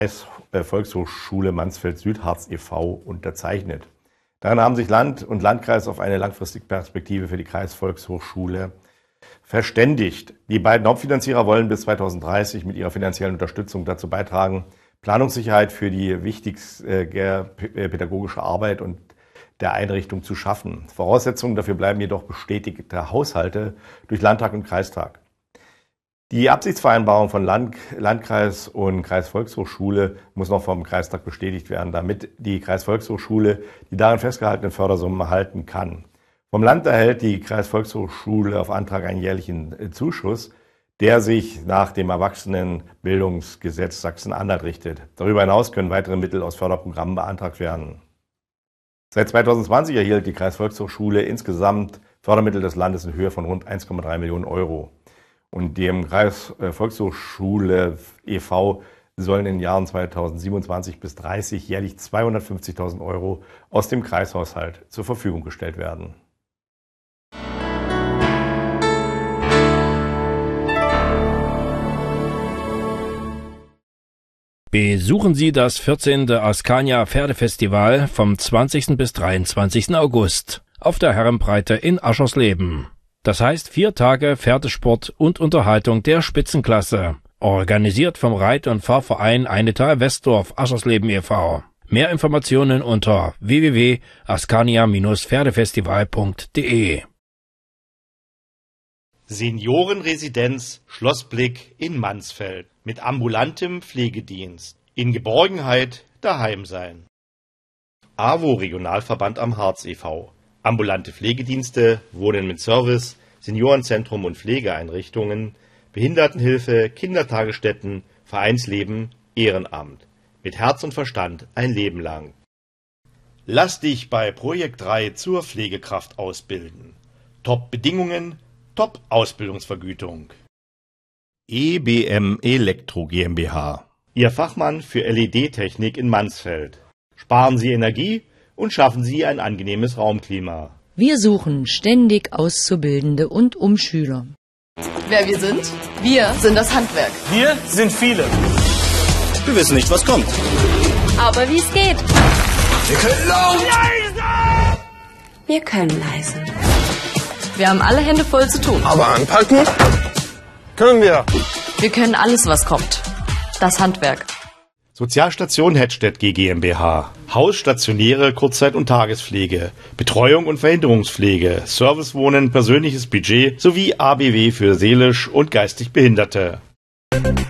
Volkshochschule Mansfeld-Südharz e.V. unterzeichnet. Darin haben sich Land und Landkreis auf eine langfristige Perspektive für die Kreisvolkshochschule verständigt. Die beiden Hauptfinanzierer wollen bis 2030 mit ihrer finanziellen Unterstützung dazu beitragen, Planungssicherheit für die wichtigste pädagogische Arbeit und der Einrichtung zu schaffen. Voraussetzungen dafür bleiben jedoch bestätigte Haushalte durch Landtag und Kreistag. Die Absichtsvereinbarung von Landkreis und Kreisvolkshochschule muss noch vom Kreistag bestätigt werden, damit die Kreisvolkshochschule die darin festgehaltenen Fördersummen erhalten kann. Vom Land erhält die Kreisvolkshochschule auf Antrag einen jährlichen Zuschuss, der sich nach dem Erwachsenenbildungsgesetz Sachsen-Anhalt richtet. Darüber hinaus können weitere Mittel aus Förderprogrammen beantragt werden. Seit 2020 erhielt die Kreisvolkshochschule insgesamt Fördermittel des Landes in Höhe von rund 1,3 Millionen Euro. Und dem Kreisvolkshochschule e.V. sollen in den Jahren 2027 bis 30 jährlich 250.000 Euro aus dem Kreishaushalt zur Verfügung gestellt werden. Besuchen Sie das 14. Askania Pferdefestival vom 20. bis 23. August auf der Herrenbreite in Aschersleben. Das heißt 4 Tage Pferdesport und Unterhaltung der Spitzenklasse. Organisiert vom Reit- und Fahrverein Einetal Westdorf Aschersleben e.V. Mehr Informationen unter www.askania-pferdefestival.de. Seniorenresidenz Schlossblick in Mansfeld mit ambulantem Pflegedienst. In Geborgenheit daheim sein. AWO Regionalverband am Harz e.V. Ambulante Pflegedienste, Wohnen mit Service, Seniorenzentrum und Pflegeeinrichtungen, Behindertenhilfe, Kindertagesstätten, Vereinsleben, Ehrenamt. Mit Herz und Verstand ein Leben lang. Lass dich bei Projekt 3 zur Pflegekraft ausbilden. Top-Bedingungen, Top-Ausbildungsvergütung. EBM Elektro GmbH. Ihr Fachmann für LED-Technik in Mansfeld. Sparen Sie Energie und schaffen Sie ein angenehmes Raumklima. Wir suchen ständig Auszubildende und Umschüler. Wer wir sind? Wir sind das Handwerk. Wir sind viele. Wir wissen nicht, was kommt. Aber wie es geht. Wir können laut. Leise! Wir können leise. Wir haben alle Hände voll zu tun. Aber anpacken können wir. Wir können alles, was kommt. Das Handwerk. Sozialstation Hettstedt GmbH. Haus, stationäre Kurzzeit- und Tagespflege, Betreuung und Verhinderungspflege, Servicewohnen, persönliches Budget sowie ABW für seelisch und geistig Behinderte.